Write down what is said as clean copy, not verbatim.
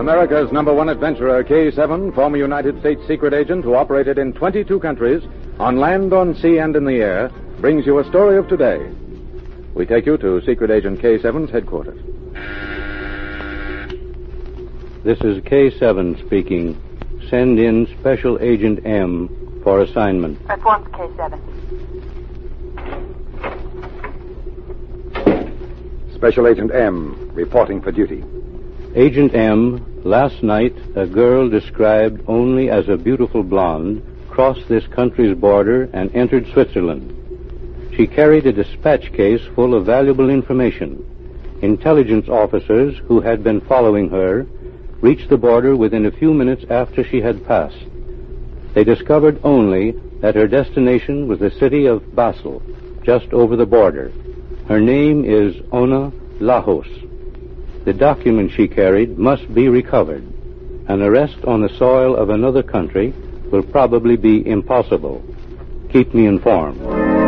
America's #1 adventurer, K-7, former United States secret agent who operated in 22 countries, on land, on sea, and in the air, brings you a story of today. We take you to Secret Agent K-7's headquarters. This is K-7 speaking. Send in Special Agent M for assignment. At once, K-7. Special Agent M, reporting for duty. Agent M, last night, a girl described only as a beautiful blonde crossed this country's border and entered Switzerland. She carried a dispatch case full of valuable information. Intelligence officers who had been following her reached the border within a few minutes after she had passed. They discovered only that her destination was the city of Basel, just over the border. Her name is Ona Lajos. The document she carried must be recovered. An arrest on the soil of another country will probably be impossible. Keep me informed.